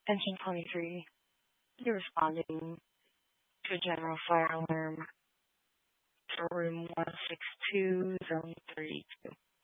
Engine 23, you're responding to a general fire alarm for room 162, zone 32.